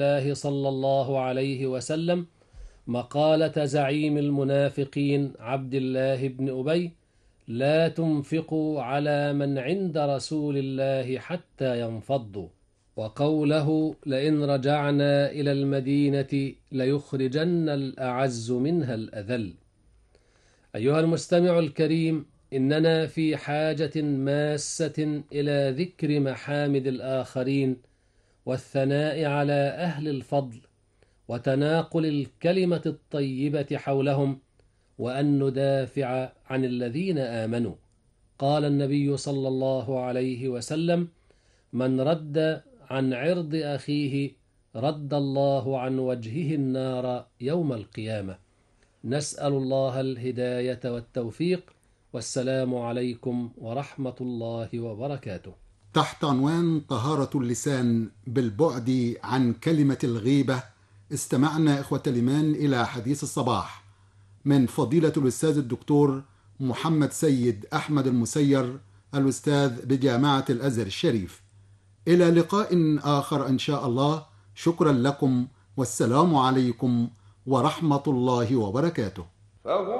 الله صلى الله عليه وسلم مقالة زعيم المنافقين عبد الله بن أبي: لا تنفقوا على من عند رسول الله حتى ينفضوا، وقوله: لئن رجعنا إلى المدينة ليخرجن الأعز منها الأذل. أيها المستمع الكريم، إننا في حاجة ماسة إلى ذكر محامد الآخرين والثناء على أهل الفضل وتناقل الكلمة الطيبة حولهم، وأن ندافع عن الذين آمنوا. قال النبي صلى الله عليه وسلم: من رد عن عرض أخيه رد الله عن وجهه النار يوم القيامة. نسأل الله الهداية والتوفيق، والسلام عليكم ورحمة الله وبركاته. تحت عنوان طهارة اللسان بالبعد عن كلمة الغيبة، استمعنا إخوة الإيمان إلى حديث الصباح من فضيلة الأستاذ الدكتور محمد سيد أحمد المسير، الأستاذ بجامعة الأزهر الشريف. إلى لقاء آخر إن شاء الله. شكرا لكم، والسلام عليكم ورحمة الله وبركاته.